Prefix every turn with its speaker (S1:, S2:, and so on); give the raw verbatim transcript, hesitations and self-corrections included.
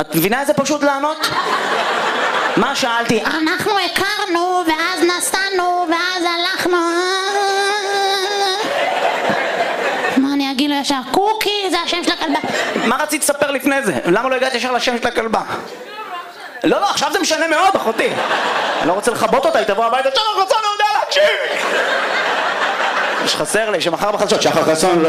S1: את מבינה איזה פשוט לענות? מה שאלתי?
S2: אנחנו הכרנו, ואז נסענו, ואז הלכנו. מה אני אגיד לו ישר? קוקי, זה השם של הכלבה.
S1: מה רצית לספר לפני זה? למה לא הגעת ישר לשם של הכלבה? לא, לא, עכשיו זה משנה מאוד, אחותי. אני לא רוצה לחבות אותה, היא תבוא הביתה, שחר חסון לא יודע להקשיב! יש חסר לי, שמחר בחדשות, שחר חסון לא